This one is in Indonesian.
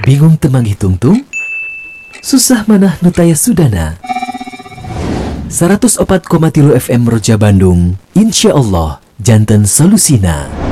Bingung temang hitung-tung? Susah manah nutaya sudana. 104,3 FM Roja Bandung, insya Allah janten solusina.